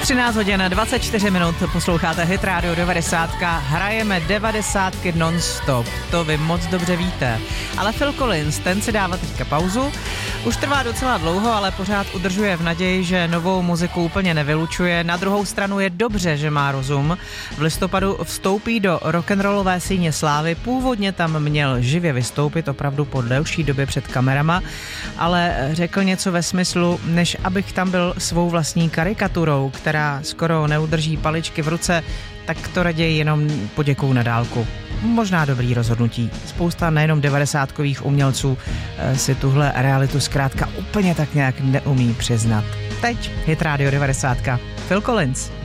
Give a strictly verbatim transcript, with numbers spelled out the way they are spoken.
třináct hodin dvacet čtyři minut, posloucháte Hit Radio devadesát, hrajeme devadesátky non-stop, to vy moc dobře víte. Ale Phil Collins, ten si dává teďka pauzu, už trvá docela dlouho, ale pořád udržuje v naději, že novou muziku úplně nevylučuje. Na druhou stranu je dobře, že má rozum. V listopadu vstoupí do rock'n'rollové síně slávy, původně tam měl živě vystoupit, opravdu po delší době před kamerama, ale řekl něco ve smyslu, než abych tam byl svou vlastní karikaturou, která skoro neudrží paličky v ruce, tak to raději jenom poděkuju na dálku. Možná dobrý rozhodnutí. Spousta nejenom devadesátkových umělců si tuhle realitu zkrátka úplně tak nějak neumí přiznat. Teď Hit Radio devadesát. Phil Collins.